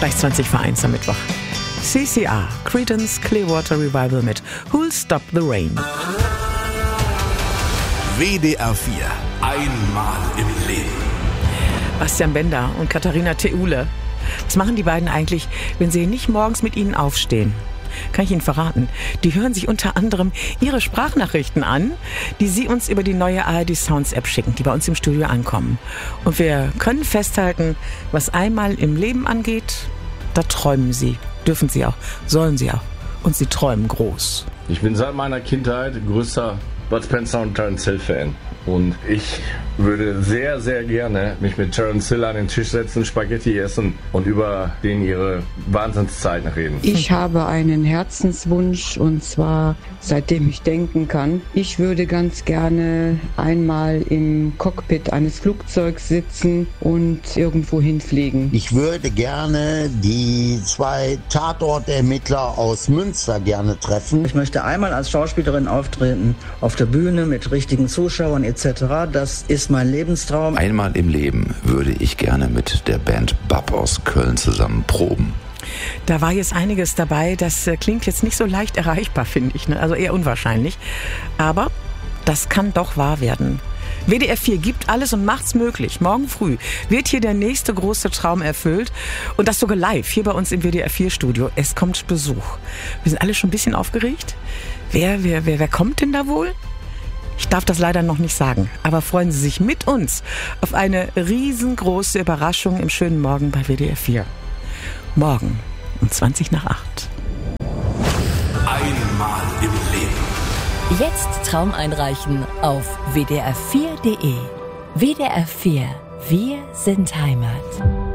Gleich 20 vor 1 am Mittwoch. CCR, Creedence Clearwater Revival mit Who'll Stop the Rain. WDR 4, einmal im Leben. Bastian Bender und Katharina Theule. Was machen die beiden eigentlich, wenn sie nicht morgens mit ihnen aufstehen? Kann ich Ihnen verraten. Die hören sich unter anderem ihre Sprachnachrichten an, die sie uns über die neue ARD Sounds App schicken, die bei uns im Studio ankommen. Und wir können festhalten, was einmal im Leben angeht, da träumen sie. Dürfen sie auch, sollen sie auch. Und sie träumen groß. Ich bin seit meiner Kindheit größter Bud Spencer und Terence Hill Fan. Und ich würde sehr, sehr gerne mich mit Terence Hill an den Tisch setzen, Spaghetti essen und über ihre Wahnsinnszeiten reden. Ich habe einen Herzenswunsch, und zwar, seitdem ich denken kann. Ich würde ganz gerne einmal im Cockpit eines Flugzeugs sitzen und irgendwo hinfliegen. Ich würde gerne die 2 Tatortermittler aus Münster gerne treffen. Ich möchte einmal als Schauspielerin auftreten, auf der Bühne mit richtigen Zuschauern etc. Das ist mein Lebenstraum. Einmal im Leben würde ich gerne mit der Band Bab aus Köln zusammen proben. Da war jetzt einiges dabei, das klingt jetzt nicht so leicht erreichbar, finde ich, ne? Also eher unwahrscheinlich. Aber das kann doch wahr werden. WDR 4 gibt alles und macht's möglich. Morgen früh wird hier der nächste große Traum erfüllt. Und das sogar live, hier bei uns im WDR 4 Studio. Es kommt Besuch. Wir sind alle schon ein bisschen aufgeregt. Wer kommt denn da wohl? Ich darf das leider noch nicht sagen, aber freuen Sie sich mit uns auf eine riesengroße Überraschung im schönen Morgen bei WDR 4. Morgen um 20 nach 8. Einmal im Leben. Jetzt Traum einreichen auf wdr4.de. WDR 4, wir sind Heimat.